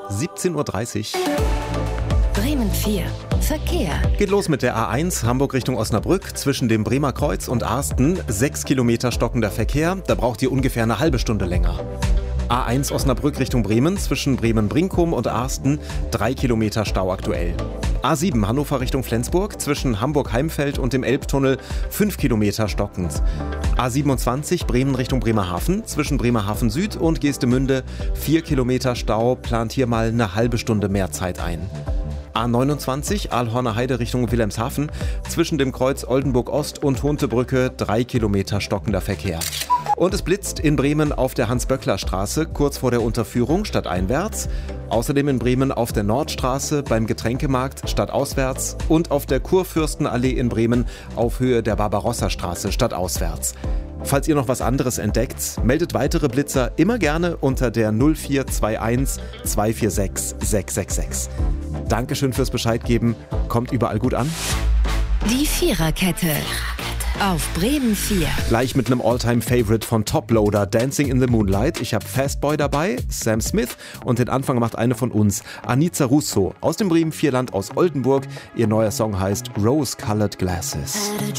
17.30 Uhr. Bremen 4. Verkehr. Geht los mit der A1 Hamburg Richtung Osnabrück zwischen dem Bremer Kreuz und Arsten. 6 Kilometer stockender Verkehr, da braucht ihr ungefähr eine halbe Stunde länger. A1 Osnabrück Richtung Bremen zwischen Bremen-Brinkum und Arsten. 3 Kilometer Stau aktuell. A7 Hannover Richtung Flensburg zwischen Hamburg-Heimfeld und dem Elbtunnel 5 Kilometer stockend. A27 Bremen Richtung Bremerhaven zwischen Bremerhaven Süd und Geestemünde 4 Kilometer Stau, plant hier mal eine halbe Stunde mehr Zeit ein. A29 Aalhorner Heide Richtung Wilhelmshaven zwischen dem Kreuz Oldenburg Ost und Huntebrücke 3 Kilometer stockender Verkehr. Und es blitzt in Bremen auf der Hans-Böckler-Straße kurz vor der Unterführung stadteinwärts. Außerdem in Bremen auf der Nordstraße beim Getränkemarkt stadtauswärts und auf der Kurfürstenallee in Bremen auf Höhe der Barbarossa-Straße stadtauswärts. Falls ihr noch was anderes entdeckt, meldet weitere Blitzer immer gerne unter der 0421 246 666. Dankeschön fürs Bescheid geben. Kommt überall gut an. Die Viererkette. Auf Bremen 4. Gleich mit einem All-Time-Favorite von Toploader, Dancing in the Moonlight. Ich habe Fastboy dabei, Sam Smith und den Anfang macht eine von uns, Anica Russo aus dem Bremen 4 Land aus Oldenburg. Ihr neuer Song heißt Rose-Colored Glasses.